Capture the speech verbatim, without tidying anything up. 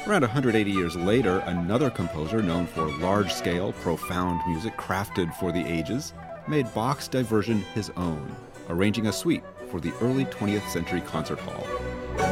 Around one hundred eighty years later, another composer known for large-scale, profound music crafted for the ages made Bach's Diversion his own, arranging a suite for the early twentieth century concert hall.